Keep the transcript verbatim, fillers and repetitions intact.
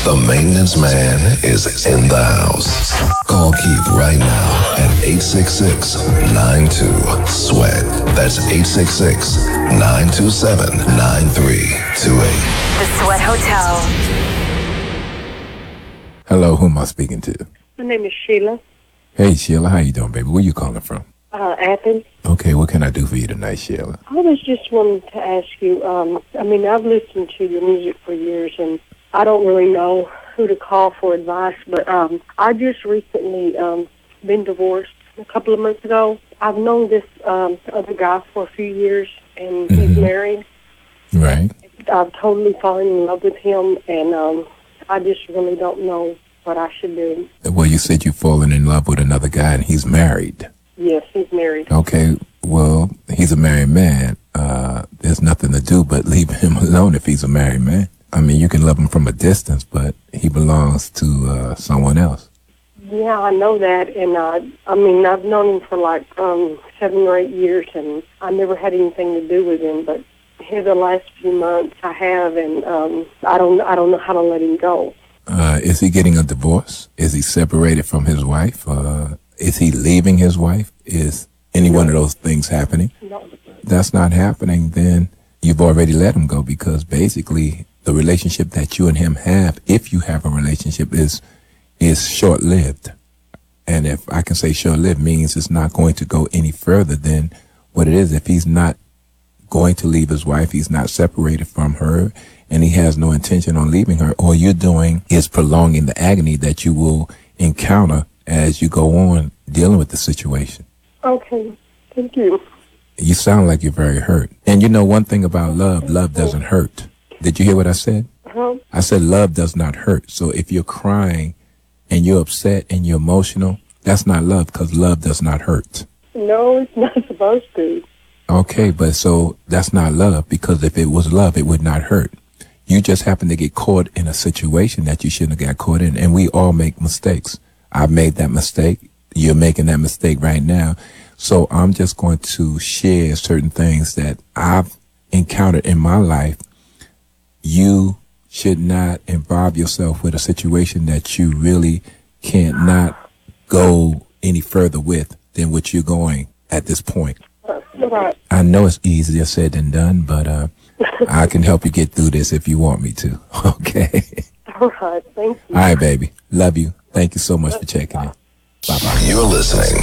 The maintenance man is in the house. Call Keith right now at eight six six, nine two, sweat. That's eight six six, nine two seven, nine three two eight. The Sweat Hotel. Hello, who am I speaking to? My name is Sheila. Hey, Sheila, how you doing, baby? Where you calling from? Uh, Athens. Okay, what can I do for you tonight, Sheila? I was just wanting to ask you, um, I mean, I've listened to your music for years, and I don't really know who to call for advice, but um, I just recently um, been divorced a couple of months ago. I've known this um, other guy for a few years, and mm-hmm. he's married. Right. I've totally fallen in love with him, and um, I just really don't know what I should do. Well, you said you've fallen in love with another guy, and he's married. Yes, he's married. Okay, well, he's a married man. Uh, there's nothing to do but leave him alone if he's a married man. I mean, you can love him from a distance, but he belongs to uh, someone else. Yeah, I know that, and uh, I mean, I've known him for like um, seven or eight years, and I never had anything to do with him. But here, the last few months, I have, and um, I don't, I don't know how to let him go. Uh, is he getting a divorce? Is he separated from his wife? Uh, is he leaving his wife? Is any no. one of those things happening? No. That's not happening. Then you've already let him go, because basically the relationship that you and him have, if you have a relationship, is is short-lived. And if I can say short-lived, means it's not going to go any further than what it is. If he's not going to leave his wife, he's not separated from her, and he has no intention on leaving her, all you're doing is prolonging the agony that you will encounter as you go on dealing with the situation. Okay, thank you. You sound like you're very hurt. And you know one thing about love, love doesn't hurt. Did you hear what I said? Uh-huh. I said love does not hurt. So if you're crying and you're upset and you're emotional, that's not love, because love does not hurt. No, it's not supposed to. Okay, but so that's not love, because if it was love, it would not hurt. You just happen to get caught in a situation that you shouldn't have got caught in, and we all make mistakes. I've made that mistake. You're making that mistake right now. So I'm just going to share certain things that I've encountered in my life. You should not involve yourself with a situation that you really can't not go any further with than what you're going at this point. Right. I know it's easier said than done, but uh, I can help you get through this if you want me to. Okay. All right. Thank you. All right, baby. Love you. Thank you so much for checking in. Bye-bye. You're listening